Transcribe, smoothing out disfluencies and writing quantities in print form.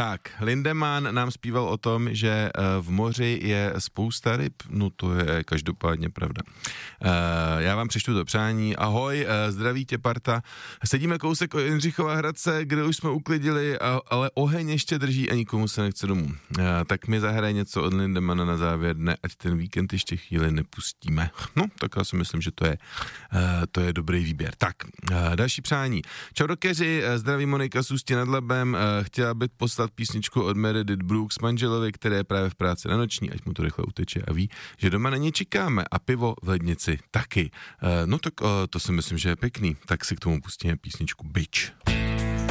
Tak, Lindemann nám zpíval o tom, že v moři je spousta ryb, no to je každopádně pravda. Já vám přečtu to přání. Ahoj, zdraví tě parta. Sedíme kousek od Jindřichova Hradce, kde už jsme uklidili, ale oheň ještě drží a nikomu se nechce domů. Tak mi zahraje něco od Lindemanna na závěr dne, ať ten víkend ještě chvíli nepustíme. No, tak já si myslím, že to je dobrý výběr. Tak, další přání. Čau rokeři, zdraví Monika z Ústí nad Labem, chtěla by poslat písničku od Meredith Brooks manželovi, které je právě v práci na noční, ať mu to rychle uteče a ví, že doma na ně čekáme a pivo v lednici taky. No tak to si myslím, že je pěkný, tak si k tomu pustíme písničku Bitch.